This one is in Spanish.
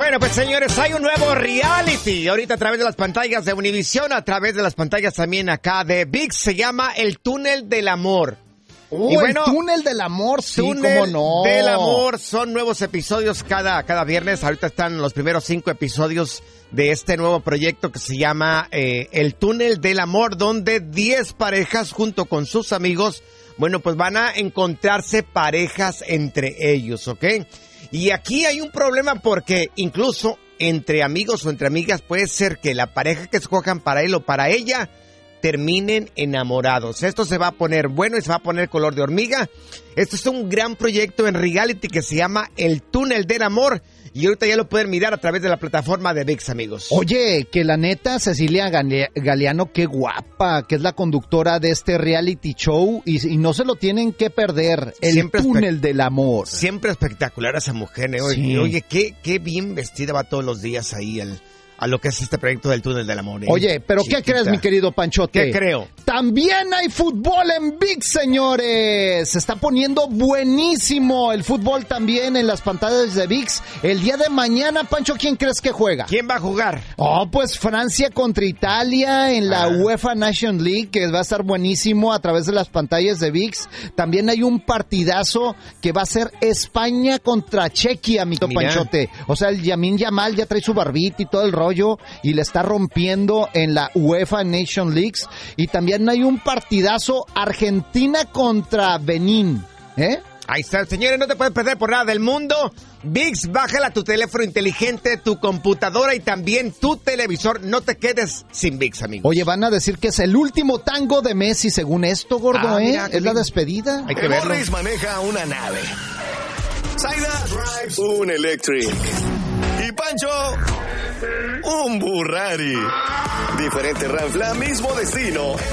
Bueno, pues señores, hay un nuevo reality ahorita a través de las pantallas de Univision, a través de las pantallas también acá de ViX, se llama El Túnel del Amor. Y bueno, el Túnel del Amor, sí, cómo no. Del Amor, son nuevos episodios cada viernes. Ahorita están los primeros 5 episodios de este nuevo proyecto que se llama El Túnel del Amor, donde 10 parejas junto con sus amigos, bueno, pues van a encontrarse parejas entre ellos, ¿ok? Y aquí hay un problema porque incluso entre amigos o entre amigas puede ser que la pareja que escojan para él o para ella terminen enamorados. Esto se va a poner bueno y se va a poner color de hormiga. Esto es un gran proyecto en reality que se llama El Túnel del Amor. Y ahorita ya lo pueden mirar a través de la plataforma de ViX, amigos. Oye, que la neta, Cecilia Galeano, qué guapa, que es la conductora de este reality show y no se lo tienen que perder. El siempre Túnel del Amor. Siempre espectacular esa mujer, ¿eh? Sí. Oye, qué bien vestida va todos los días ahí a lo que es este proyecto del Túnel del Amor, ¿eh? Oye, pero chiquita. ¿Qué crees, mi querido Panchote? ¿Qué creo? También hay fútbol en ViX, señores. Se está poniendo buenísimo el fútbol también en las pantallas de ViX. El día de mañana, Pancho, ¿quién crees que juega? ¿Quién va a jugar? Oh, pues Francia contra Italia en la UEFA Nation League, que va a estar buenísimo a través de las pantallas de ViX. También hay un partidazo que va a ser España contra Chequia, mi Panchote. O sea, el Lamine Yamal ya trae su barbita y todo el rollo y le está rompiendo en la UEFA Nation League. Y también hay un partidazo Argentina contra Benín, ¿eh? Ahí está, señores, no te puedes perder por nada del mundo. ViX, bájala tu teléfono inteligente, tu computadora y también tu televisor. No te quedes sin ViX, amigos. Oye, van a decir que es el último tango de Messi, según esto, gordo, mira, es la despedida. Hay que verlo. Morris maneja una nave. Zaida drives un Electric. Y Pancho, un Burrari. Diferente Ranfla, mismo destino.